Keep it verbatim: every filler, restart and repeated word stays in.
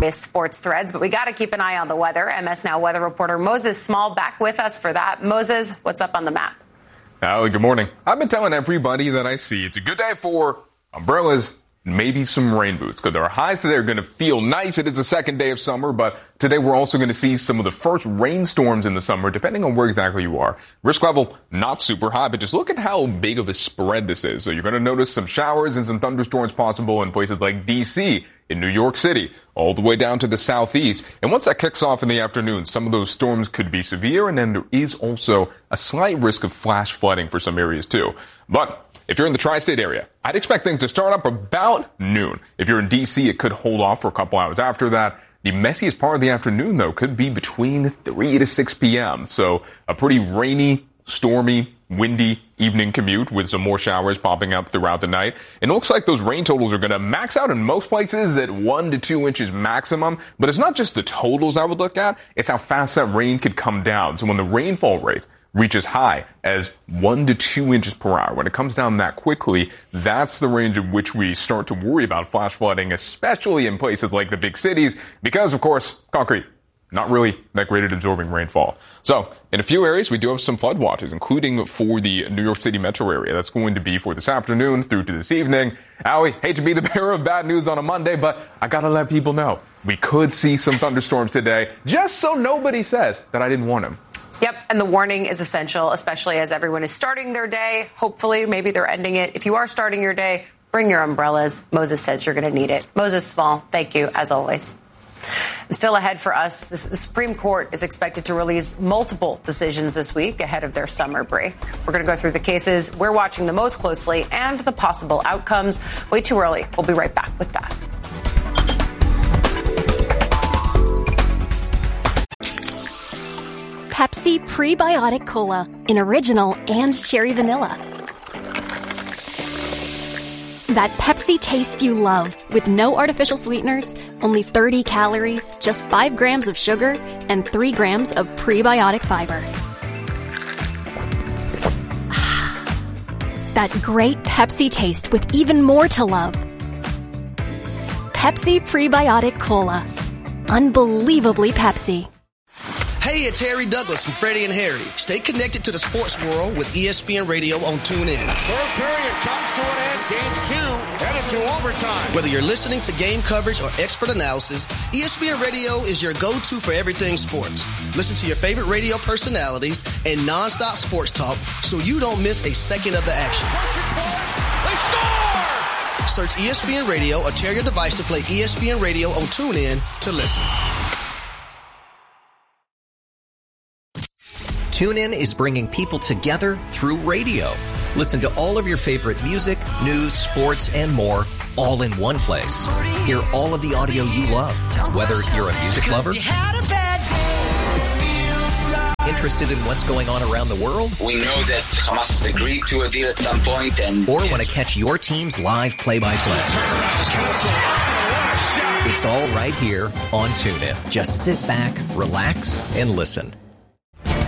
sports threads, but we got to keep an eye on the weather. M S Now weather reporter Moses Small back with us for that. Moses, what's up on the map? Allie, good morning. I've been telling everybody that I see it's a good day for umbrellas, maybe some rain boots, because our highs today are going to feel nice. It is the second day of summer, but today we're also going to see some of the first rainstorms in the summer, depending on where exactly you are. Risk level, not super high, but just look at how big of a spread this is. So you're going to notice some showers and some thunderstorms possible in places like D C, in New York City, all the way down to the southeast. And once that kicks off in the afternoon, some of those storms could be severe, and then there is also a slight risk of flash flooding for some areas too. But if you're in the tri-state area, I'd expect things to start up about noon. If you're in D C, it could hold off for a couple hours after that. The messiest part of the afternoon, though, could be between three to six p.m. So a pretty rainy, stormy, windy evening commute with some more showers popping up throughout the night. And it looks like those rain totals are going to max out in most places at one to two inches maximum. But it's not just the totals I would look at. It's how fast that rain could come down. So when the rainfall rate reaches high as one to two inches per hour, when it comes down that quickly, that's the range at which we start to worry about flash flooding, especially in places like the big cities, because, of course, concrete, not really that great at absorbing rainfall. So in a few areas, we do have some flood watches, including for the New York City metro area. That's going to be for this afternoon through to this evening. Allie, hate to be the bearer of bad news on a Monday, but I got to let people know we could see some thunderstorms today, just so nobody says that I didn't warn them. Yep, and the warning is essential, especially as everyone is starting their day. Hopefully, maybe they're ending it. If you are starting your day, bring your umbrellas. Moses says you're going to need it. Moses Small, thank you, as always. And still ahead for us, the Supreme Court is expected to release multiple decisions this week ahead of their summer break. We're going to go through the cases we're watching the most closely and the possible outcomes. Way too early. We'll be right back with that. Pepsi Prebiotic Cola in original and cherry vanilla. That Pepsi taste you love with no artificial sweeteners, only thirty calories, just five grams of sugar, and three grams of prebiotic fiber. That great Pepsi taste with even more to love. Pepsi Prebiotic Cola. Unbelievably Pepsi. Hey, it's Harry Douglas from Freddie and Harry. Stay connected to the sports world with E S P N Radio on TuneIn. Third period comes to an end. Game two headed to overtime. Whether you're listening to game coverage or expert analysis, E S P N Radio is your go-to for everything sports. Listen to your favorite radio personalities and nonstop sports talk so you don't miss a second of the action. They score! Search E S P N Radio or tell your device to play E S P N Radio on TuneIn to listen. TuneIn is bringing people together through radio. Listen to all of your favorite music, news, sports, and more, all in one place. Hear all of the audio you love, whether you're a music lover, interested in what's going on around the world, we know that Hamas has agreed to a deal at some point, and or want to catch your team's live play-by-play. It's all right here on TuneIn. Just sit back, relax, and listen.